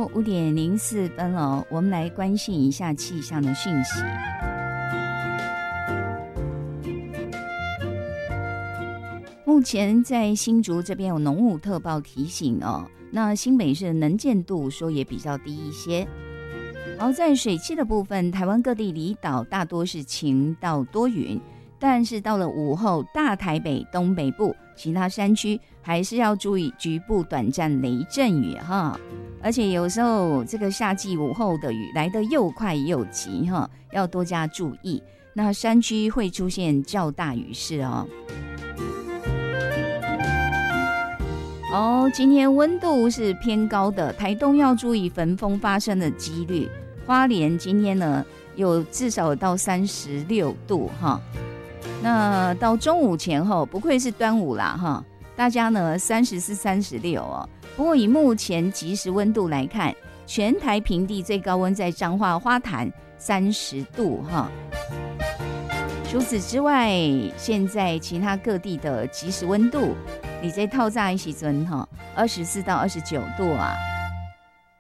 5:04了，我们来关心一下气象的讯息。目前在新竹这边有浓雾特报提醒哦，那新北市的能见度说也比较低一些。而在水汽的部分，台湾各地离岛大多是晴到多云，但是到了午后，大台北、东北部其他山区还是要注意局部短暂雷阵雨哈。而且有时候这个夏季午后的雨来得又快又急哈，要多加注意。那山区会出现较大雨势哦。今天温度是偏高的，台东要注意焚风发生的几率。花莲今天呢有至少到36度哈。那到中午前后，不愧是端午啦哈，大家呢34、36哦。不过以目前即时温度来看，全台平地最高温在彰化花坛30度哈。除此之外，现在其他各地的即时温度，你在透早的时候24到29度啊。